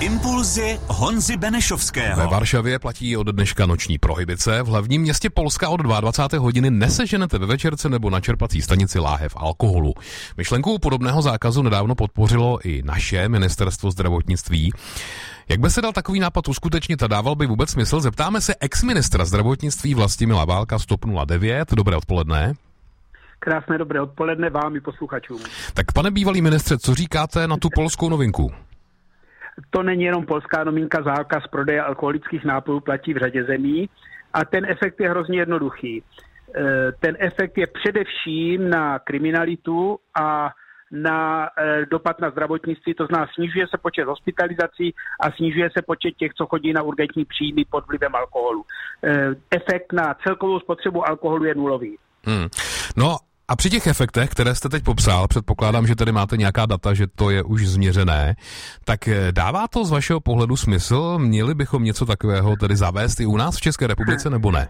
Impulzy Honzy Benešovského. Ve Varšavě platí od dneška noční prohibice. V hlavním městě Polska od 22. hodiny neseženete ve večerce nebo na čerpací stanici láhev alkoholu. Myšlenku podobného zákazu nedávno podpořilo i naše ministerstvo zdravotnictví. Jak by se dal takový nápad uskutečnit a dával by vůbec smysl? Zeptáme se ex-ministra zdravotnictví Vlastimila Válka z TOP 09. Dobré odpoledne. Krásné dobré odpoledne vám i posluchačům. Tak pane bývalý ministře, co říkáte na tu polskou novinku? To není jenom polská novinka, zákaz prodeje alkoholických nápojů platí v řadě zemí a ten efekt je hrozně jednoduchý. Ten efekt je především na kriminalitu a na dopad na zdravotnictví, to znamená snižuje se počet hospitalizací a snižuje se počet těch, co chodí na urgentní příjmy pod vlivem alkoholu. Efekt na celkovou spotřebu alkoholu je nulový. No a při těch efektech, které jste teď popsal, předpokládám, že tady máte nějaká data, že to je už změřené, tak dává to z vašeho pohledu smysl? Měli bychom něco takového tedy zavést i u nás v České republice, nebo ne?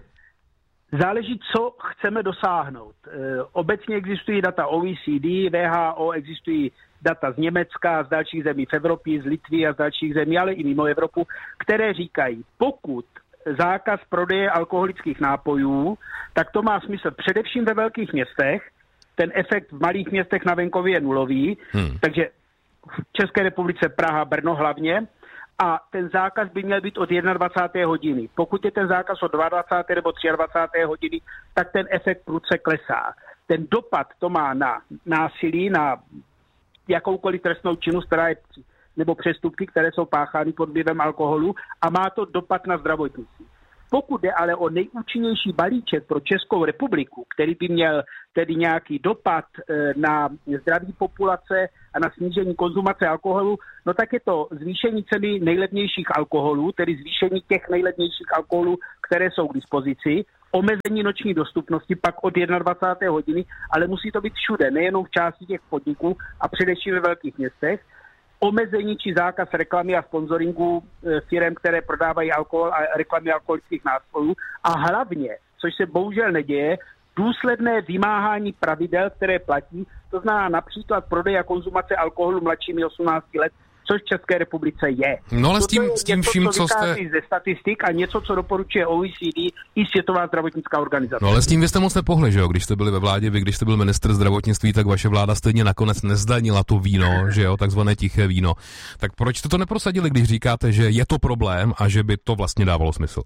Záleží, co chceme dosáhnout. Obecně existují data OECD, WHO, existují data z Německa, z dalších zemí v Evropě, z Litvy a z dalších zemí, ale i mimo Evropu, které říkají, pokud zákaz prodeje alkoholických nápojů, tak to má smysl především ve velkých městech. Ten efekt v malých městech na venkově je nulový, takže v České republice Praha, Brno hlavně. A ten zákaz by měl být od 21. hodiny. Pokud je ten zákaz od 22. nebo 23. hodiny, tak ten efekt prudce klesá. Ten dopad to má na násilí, na jakoukoliv trestnou činnost, která je nebo přestupky, které jsou páchány pod vlivem alkoholu a má to dopad na zdravotnictví. Pokud jde ale o nejúčinnější balíček pro Českou republiku, který by měl tedy nějaký dopad na zdraví populace a na snížení konzumace alkoholu, no tak je to zvýšení ceny nejlevnějších alkoholů, tedy zvýšení těch nejlevnějších alkoholů, které jsou k dispozici, omezení noční dostupnosti pak od 21. hodiny, ale musí to být všude, nejenom v části těch podniků a především ve velkých městech, omezení či zákaz reklamy a sponzoringu firem, které prodávají alkohol a reklamy alkoholických nápojů a hlavně, což se bohužel neděje, důsledné vymáhání pravidel, které platí, to znamená například prodej a konzumace alkoholu mladšími 18 let, což v České republice je. No ale s tím vším, co jste... ze statistik a něco, co doporučuje OECD i Světová zdravotnická organizace. No ale s tím vy jste moc nepohli, že jo? Když jste byli ve vládě, vy když jste byl ministr zdravotnictví, tak vaše vláda stejně nakonec nezdanila to víno, že jo, takzvané tiché víno. Tak proč jste to neprosadili, když říkáte, že je to problém a že by to vlastně dávalo smysl?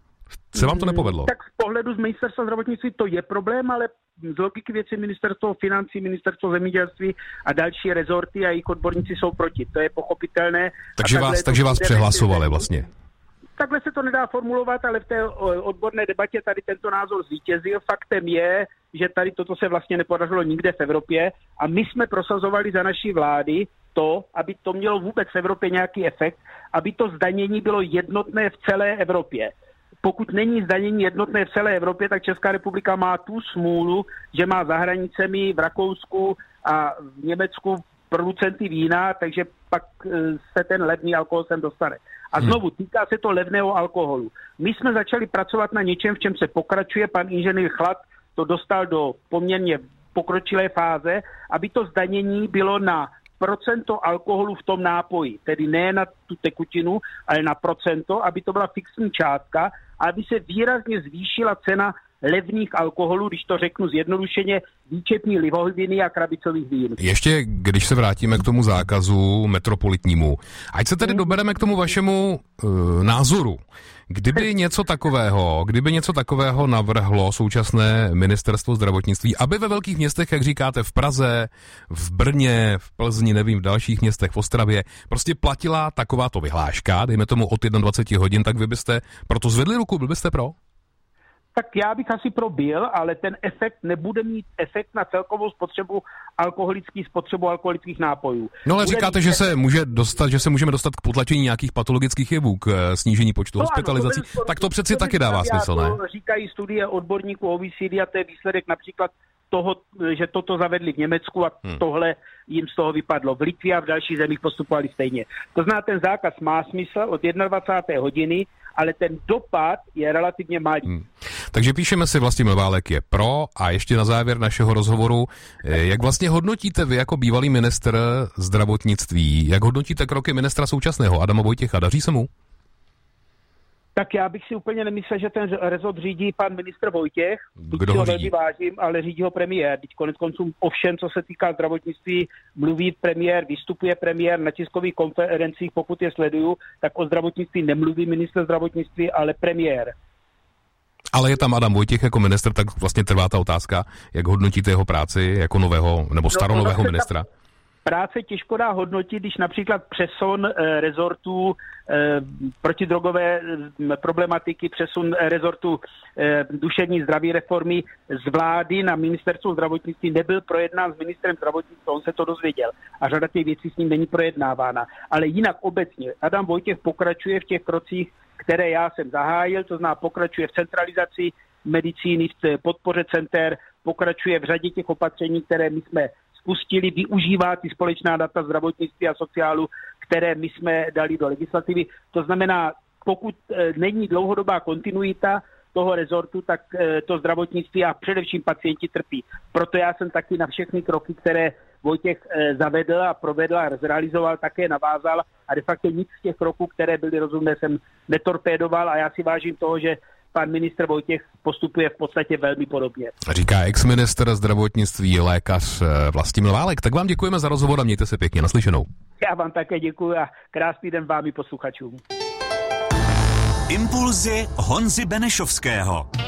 Se vám to nepovedlo? Tak z pohledu z ministerstva zdravotnictví to je problém, ale z logiky věci ministerstvo financí, ministerstvo zemědělství a další rezorty a jejich odborníci jsou proti. To je pochopitelné. Takže vás přehlasovali vlastně. Takhle se to nedá formulovat, ale v té odborné debatě tady tento názor zvítězil. Faktem je, že tady toto se vlastně nepodařilo nikde v Evropě a my jsme prosazovali za naší vlády to, aby to mělo vůbec v Evropě nějaký efekt, aby to zdanění bylo jednotné v celé Evropě. Pokud není zdanění jednotné v celé Evropě, tak Česká republika má tu smůlu, že má za hranicemi v Rakousku a v Německu producenty vína, takže pak se ten levný alkohol sem dostane. A znovu, týká se to levného alkoholu. My jsme začali pracovat na něčem, v čem se pokračuje. Pan inženýr Chlad to dostal do poměrně pokročilé fáze, aby to zdanění bylo na procento alkoholu v tom nápoji, tedy ne na tu tekutinu, ale na procento, aby to byla fixní částka a aby se výrazně zvýšila cena levných alkoholů, když to řeknu zjednodušeně, výčepní lihoviny a krabicových vín. Ještě, když se vrátíme k tomu zákazu metropolitnímu, ať se tedy dobereme k tomu vašemu názoru. Kdyby něco takového navrhlo současné ministerstvo zdravotnictví, aby ve velkých městech, jak říkáte, v Praze, v Brně, v Plzni, nevím, v dalších městech, v Ostravě, prostě platila takováto vyhláška, dejme tomu od 21 hodin, tak vy byste proto zvedli ruku, byl byste pro? Tak já bych asi pro byl, ale ten efekt nebude mít efekt na celkovou spotřebu alkoholických nápojů. No ale říkáte, že se můžeme dostat k potlačení nějakých patologických jevů, k snížení počtu hospitalizací, tak to přeci taky dává smysl, ne? To říkají studie odborníků OECD a to je výsledek například toho, že toto zavedli v Německu a tohle jim z toho vypadlo. V Litvě a v dalších zemích postupovali stejně. To znamená, ten zákaz má smysl od 21. hodiny, ale ten dopad je relativně malý. Takže píšeme si, Vlastimil Válek je pro a ještě na závěr našeho rozhovoru, jak vlastně hodnotíte vy jako bývalý ministr zdravotnictví, jak hodnotíte kroky ministra současného Adama Vojtěcha, daří se mu? Tak já bych si úplně nemyslel, že ten rezort řídí pan ministr Vojtěch. Kdo ho řídí? Velmi vážím, ale řídí ho premiér. Teď koneckonců o všem, co se týká zdravotnictví, mluví premiér, vystupuje premiér na tiskových konferencích, pokud je sleduju, tak o zdravotnictví nemluví ministr zdravotnictví, ale premiér. Ale je tam Adam Vojtěch jako ministr, tak vlastně trvá ta otázka, jak hodnotíte jeho práci jako nového nebo staronového ministra? Práce těžko dá hodnotit, když například přesun rezortů protidrogové problematiky, přesun rezortu duševní zdraví reformy z vlády na ministerstvo zdravotnictví nebyl projednán s ministrem zdravotnictví, on se to dozvěděl a řada těch věcí s ním není projednávána. Ale jinak obecně Adam Vojtěch pokračuje v těch krocích, které já jsem zahájil, to znamená pokračuje v centralizaci medicíny, v podpoře center, pokračuje v řadě těch opatření, které my jsme spustili, využívá ty společná data zdravotnictví a sociálu, které my jsme dali do legislativy. To znamená, pokud není dlouhodobá kontinuita toho rezortu, tak to zdravotnictví a především pacienti trpí. Proto já jsem taky na všechny kroky, které Vojtěch zavedl a provedl a zrealizoval, také navázal a de facto nic z těch kroků, které byly rozumné, jsem netorpédoval a já si vážím toho, že pan ministr Vojtěch postupuje v podstatě velmi podobně. Říká ex-ministr zdravotnictví, lékař Vlastimil Válek. Tak vám děkujeme za rozhovor a mějte se pěkně, naslyšenou. Já vám také děkuji a krásný den vám i posluchačům. Impulzy Honzy Benešovského.